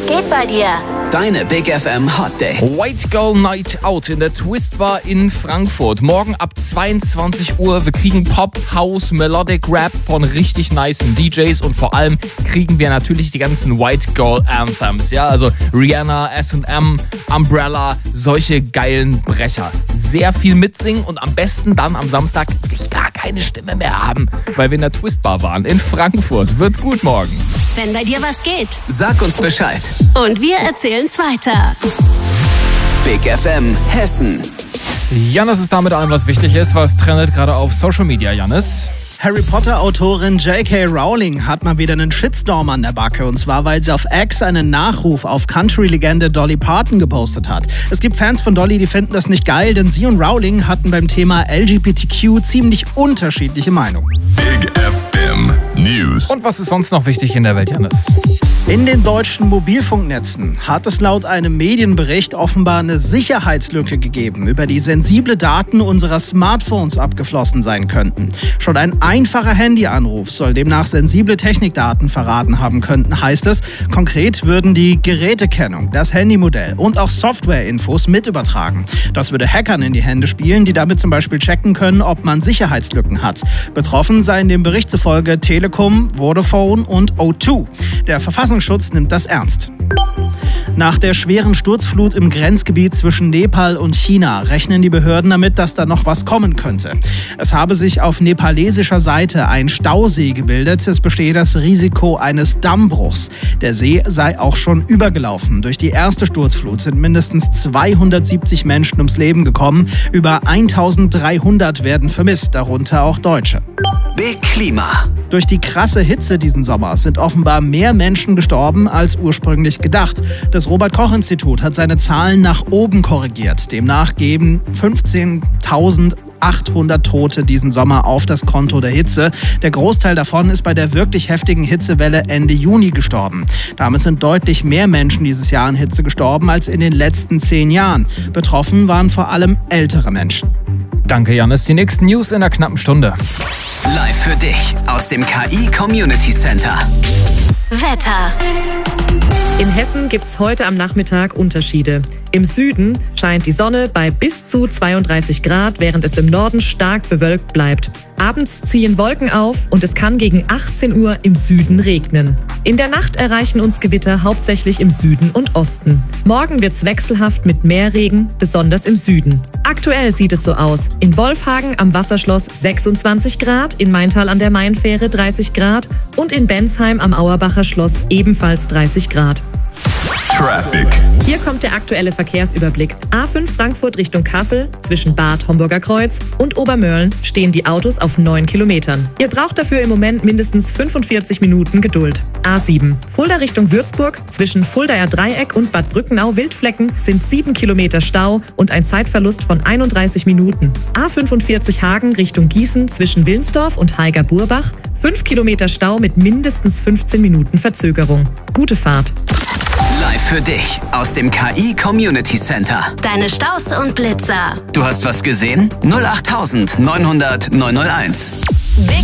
Was geht bei dir? Deine Big FM Hot Dates. White Girl Night Out in der Twist Bar in Frankfurt. Morgen ab 22 Uhr. Wir kriegen Pop, House, Melodic Rap von richtig nicen DJs und vor allem kriegen wir natürlich die ganzen White Girl Anthems. Ja, also Rihanna, S&M, Umbrella, solche geilen Brecher. Sehr viel mitsingen und am besten dann am Samstag gar keine Stimme mehr haben, weil wir in der Twist Bar waren in Frankfurt. Wird gut morgen. Wenn bei dir was geht. Sag uns Bescheid. Und wir erzählen's weiter. Big FM Hessen. Jannis ist da mit allem, was wichtig ist. Was trendet gerade auf Social Media, Jannis? Harry Potter-Autorin J.K. Rowling hat mal wieder einen Shitstorm an der Backe. Und zwar, weil sie auf X einen Nachruf auf Country-Legende Dolly Parton gepostet hat. Es gibt Fans von Dolly, die finden das nicht geil, denn sie und Rowling hatten beim Thema LGBTQ ziemlich unterschiedliche Meinungen. Big FM News. Und was ist sonst noch wichtig in der Welt, Jannis? In den deutschen Mobilfunknetzen hat es laut einem Medienbericht offenbar eine Sicherheitslücke gegeben, über die sensible Daten unserer Smartphones abgeflossen sein könnten. Schon ein einfacher Handyanruf soll demnach sensible Technikdaten verraten haben könnten, heißt es. Konkret würden die Gerätekennung, das Handymodell und auch Softwareinfos mit übertragen. Das würde Hackern in die Hände spielen, die damit zum Beispiel checken können, ob man Sicherheitslücken hat. Betroffen seien dem Bericht zufolge Telekom, Vodafone und O2. Der Verfassungsschutz nimmt das ernst. Nach der schweren Sturzflut im Grenzgebiet zwischen Nepal und China rechnen die Behörden damit, dass da noch was kommen könnte. Es habe sich auf nepalesischer Seite ein Stausee gebildet. Es bestehe das Risiko eines Dammbruchs. Der See sei auch schon übergelaufen. Durch die erste Sturzflut sind mindestens 270 Menschen ums Leben gekommen. Über 1300 werden vermisst, darunter auch Deutsche. Big Klima. Durch die krasse Hitze diesen Sommer sind offenbar mehr Menschen gestorben als ursprünglich gedacht. Das Robert-Koch-Institut hat seine Zahlen nach oben korrigiert. Demnach geben 15.800 Tote diesen Sommer auf das Konto der Hitze. Der Großteil davon ist bei der wirklich heftigen Hitzewelle Ende Juni gestorben. Damit sind deutlich mehr Menschen dieses Jahr an Hitze gestorben als in den letzten 10 Jahren. Betroffen waren vor allem ältere Menschen. Danke, Jannis. Die nächsten News in einer knappen Stunde. Live für dich aus dem KI Community Center. Wetter. In Hessen gibt's heute am Nachmittag Unterschiede. Im Süden scheint die Sonne bei bis zu 32 Grad, während es im Norden stark bewölkt bleibt. Abends ziehen Wolken auf und es kann gegen 18 Uhr im Süden regnen. In der Nacht erreichen uns Gewitter hauptsächlich im Süden und Osten. Morgen wird's wechselhaft mit mehr Regen, besonders im Süden. Aktuell sieht es so aus. In Wolfhagen am Wasserschloss 26 Grad, in Maintal an der Mainfähre 30 Grad und in Bensheim am Auerbacher Schloss ebenfalls 30 Grad. Traffic. Hier kommt der aktuelle Verkehrsüberblick. A5 Frankfurt Richtung Kassel, zwischen Bad Homburger Kreuz und Obermörlen stehen die Autos auf 9 Kilometern. Ihr braucht dafür im Moment mindestens 45 Minuten Geduld. A7 Fulda Richtung Würzburg, zwischen Fuldaer Dreieck und Bad Brückenau-Wildflecken sind 7 Kilometer Stau und ein Zeitverlust von 31 Minuten. A45 Hagen Richtung Gießen, zwischen Wilnsdorf und Haiger-Burbach, 5 Kilometer Stau mit mindestens 15 Minuten Verzögerung. Gute Fahrt. Live für dich aus dem KI Community Center. Deine Staus und Blitzer. Du hast was gesehen? 08900 901. Big